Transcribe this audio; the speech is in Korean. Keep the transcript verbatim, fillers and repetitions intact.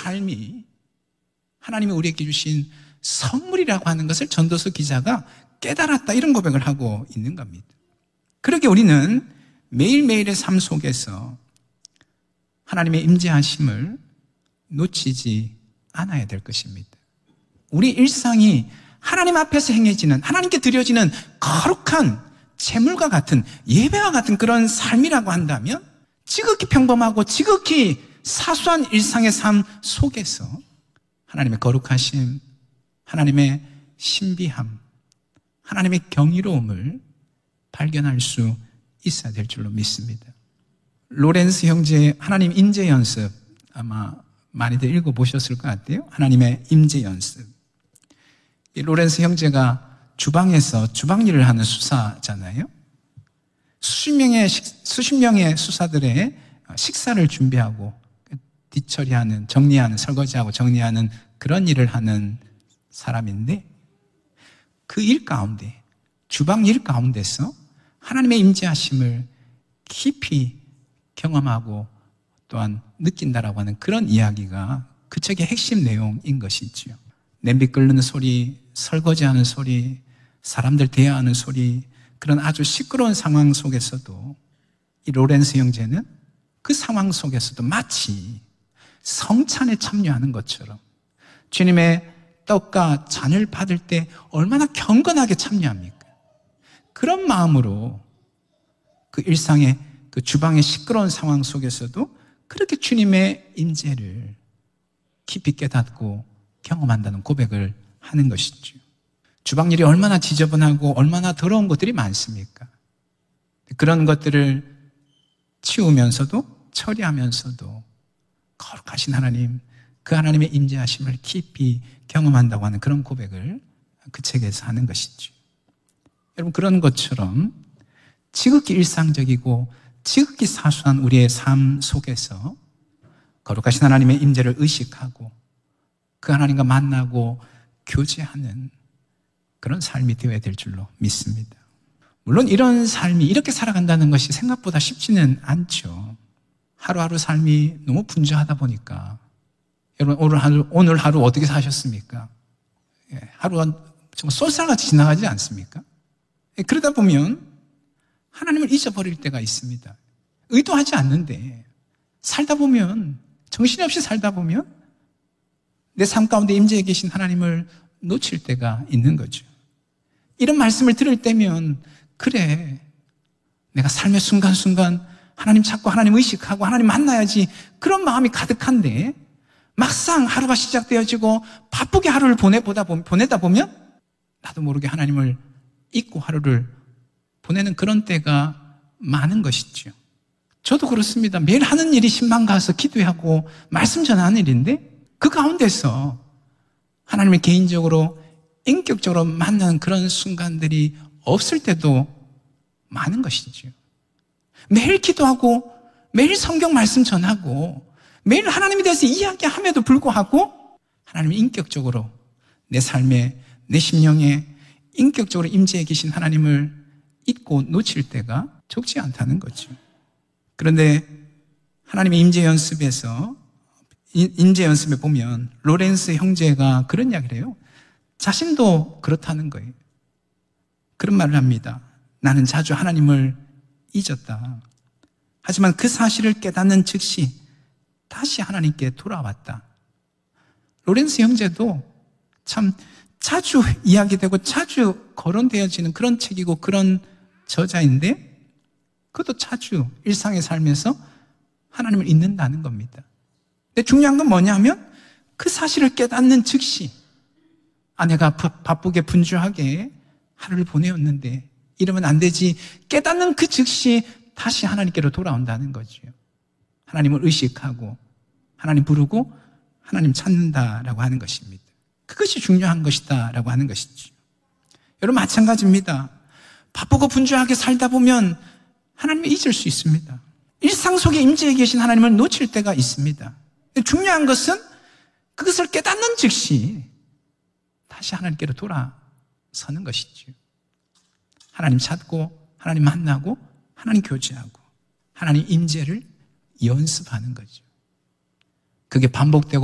삶이 하나님이 우리에게 주신 선물이라고 하는 것을 전도서 기자가 깨달았다, 이런 고백을 하고 있는 겁니다. 그러게 우리는 매일매일의 삶 속에서 하나님의 임재하심을 놓치지 않아야 될 것입니다. 우리 일상이 하나님 앞에서 행해지는, 하나님께 드려지는 거룩한 제물과 같은, 예배와 같은 그런 삶이라고 한다면 지극히 평범하고 지극히 사소한 일상의 삶 속에서 하나님의 거룩하심, 하나님의 신비함, 하나님의 경이로움을 발견할 수 있어야 될 줄로 믿습니다. 로렌스 형제의 하나님 임재 연습, 아마 많이들 읽어보셨을 것 같아요. 하나님의 임재 연습. 이 로렌스 형제가 주방에서 주방 일을 하는 수사잖아요. 수십 명의, 수십 명의 수사들의 식사를 준비하고 뒤처리하는, 정리하는, 설거지하고 정리하는 그런 일을 하는 사람인데, 그 일 가운데, 주방 일 가운데서 하나님의 임재하심을 깊이 경험하고 또한 느낀다라고 하는 그런 이야기가 그 책의 핵심 내용인 것이지요. 냄비 끓는 소리, 설거지하는 소리, 사람들 대화하는 소리, 그런 아주 시끄러운 상황 속에서도 이 로렌스 형제는 그 상황 속에서도 마치 성찬에 참여하는 것처럼 주님의 떡과 잔을 받을 때 얼마나 경건하게 참여합니까? 그런 마음으로 그 일상의 그 주방의 시끄러운 상황 속에서도 그렇게 주님의 임재를 깊이 깨닫고 경험한다는 고백을 하는 것이죠. 주방 일이 얼마나 지저분하고 얼마나 더러운 것들이 많습니까? 그런 것들을 치우면서도 처리하면서도 거룩하신 하나님, 그 하나님의 임재하심을 깊이 경험한다고 하는 그런 고백을 그 책에서 하는 것이죠. 여러분, 그런 것처럼 지극히 일상적이고 지극히 사소한 우리의 삶 속에서 거룩하신 하나님의 임재를 의식하고 그 하나님과 만나고 교제하는 그런 삶이 되어야 될 줄로 믿습니다. 물론 이런 삶이, 이렇게 살아간다는 것이 생각보다 쉽지는 않죠. 하루하루 삶이 너무 분주하다 보니까. 여러분, 오늘 하루, 오늘 하루 어떻게 사셨습니까? 예, 하루가 정말 쏠살같이 지나가지 않습니까? 예, 그러다 보면 하나님을 잊어버릴 때가 있습니다. 의도하지 않는데 살다 보면, 정신없이 살다 보면 내 삶 가운데 임재해 계신 하나님을 놓칠 때가 있는 거죠. 이런 말씀을 들을 때면, 그래, 내가 삶의 순간순간 하나님 찾고 하나님 의식하고 하나님 만나야지, 그런 마음이 가득한데 막상 하루가 시작되어지고 바쁘게 하루를 보내보다 보면, 보내다 보면 나도 모르게 하나님을 잊고 하루를 보내는 그런 때가 많은 것이죠. 저도 그렇습니다. 매일 하는 일이 신방 가서 기도하고 말씀 전하는 일인데 그 가운데서 하나님을 개인적으로 인격적으로 만나는 그런 순간들이 없을 때도 많은 것이죠. 매일 기도하고 매일 성경 말씀 전하고 매일 하나님에 대해서 이야기함에도 불구하고 하나님이 인격적으로 내 삶에, 내 심령에 인격적으로 임재해 계신 하나님을 잊고 놓칠 때가 적지 않다는 거죠. 그런데 하나님의 임재 연습에서, 임재 연습에 보면 로렌스 형제가 그런 이야기를 해요. 자신도 그렇다는 거예요. 그런 말을 합니다. 나는 자주 하나님을 잊었다. 하지만 그 사실을 깨닫는 즉시 다시 하나님께 돌아왔다. 로렌스 형제도 참 자주 이야기되고 자주 거론되어지는 그런 책이고 그런 저자인데, 그것도 자주 일상의 삶에서 하나님을 잊는다는 겁니다. 근데 중요한 건 뭐냐면 그 사실을 깨닫는 즉시, 아, 내가 바쁘게 분주하게 하루를 보내었는데 이러면 안 되지, 깨닫는 그 즉시 다시 하나님께로 돌아온다는 거죠. 하나님을 의식하고 하나님 부르고 하나님 찾는다라고 하는 것입니다. 그것이 중요한 것이다라고 하는 것이죠. 여러분, 마찬가지입니다. 바쁘고 분주하게 살다 보면 하나님을 잊을 수 있습니다. 일상 속에 임재해 계신 하나님을 놓칠 때가 있습니다. 중요한 것은 그것을 깨닫는 즉시 다시 하나님께로 돌아서는 것이죠. 하나님 찾고 하나님 만나고 하나님 교제하고 하나님 임재를 연습하는 거죠. 그게 반복되고